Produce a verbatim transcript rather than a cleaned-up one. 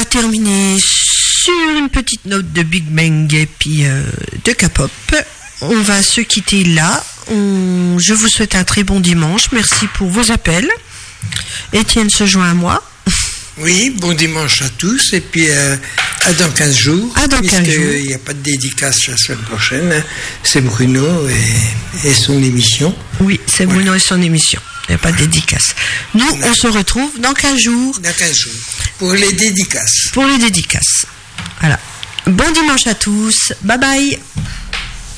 va terminer sur une petite note de Big Bang et puis euh, de K-pop. On va se quitter là. On... Je vous souhaite un très bon dimanche. Merci pour vos appels. Étienne se joint à moi. Oui, bon dimanche à tous. Et puis euh, à dans quinze jours. À dans quinze jours. Il n'y a pas de dédicace la semaine prochaine. C'est Bruno et, et son émission. Oui, c'est Bruno ouais. et son émission. Il n'y a pas de dédicace. Nous, non. on se retrouve dans quinze jours. Dans quinze jours. Pour les dédicaces. Pour les dédicaces. Voilà. Bon dimanche à tous. Bye bye.